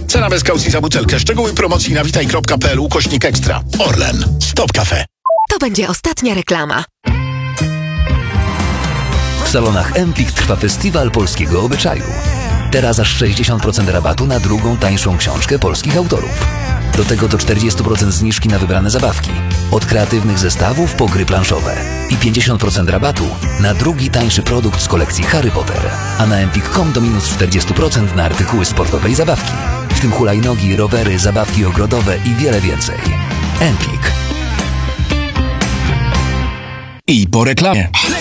Cena bez kaucji za butelkę. Szczegóły promocji na witaj.pl/ekstra. Orlen. Stop Cafe. To będzie ostatnia reklama. W salonach Empik trwa festiwal polskiego obyczaju. Teraz aż 60% rabatu na drugą tańszą książkę polskich autorów. Do tego do 40% zniżki na wybrane zabawki. Od kreatywnych zestawów po gry planszowe. I 50% rabatu na drugi tańszy produkt z kolekcji Harry Potter. A na empik.com do minus 40% na artykuły sportowe i zabawki. W tym hulajnogi, rowery, zabawki ogrodowe i wiele więcej. Empik. I po reklamie.